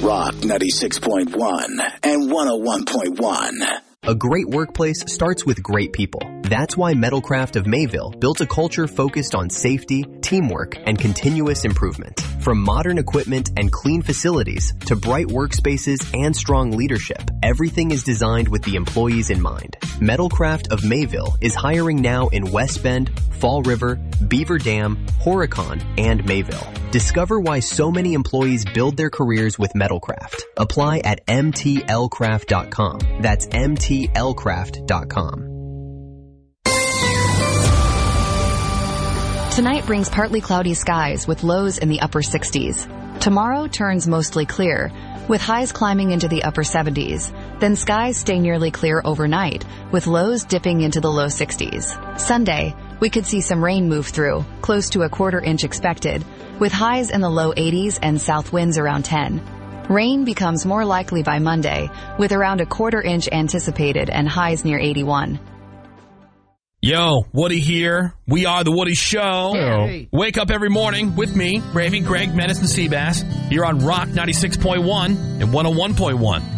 Rock 96.1 and 101.1. A great workplace starts with great people. That's why Metalcraft of Mayville built a culture focused on safety, teamwork, and continuous improvement. From modern equipment and clean facilities to bright workspaces and strong leadership, everything is designed with the employees in mind. Metalcraft of Mayville is hiring now in West Bend, Fall River, Beaver Dam, Horicon, and Mayville. Discover why so many employees build their careers with Metalcraft. Apply at mtlcraft.com. That's mtlcraft.com. Tonight brings partly cloudy skies with lows in the upper 60s. Tomorrow turns mostly clear, with highs climbing into the upper 70s. Then skies stay nearly clear overnight, with lows dipping into the low 60s. Sunday, we could see some rain move through, close to a quarter inch expected, with highs in the low 80s and south winds around 10. Rain becomes more likely by Monday, with around a quarter inch anticipated and highs near 81. Yo, Woody here. We are The Woody Show. Hey. Wake up every morning with me, Ravy, Greg, Menace, and Seabass, here on Rock 96.1 and 101.1.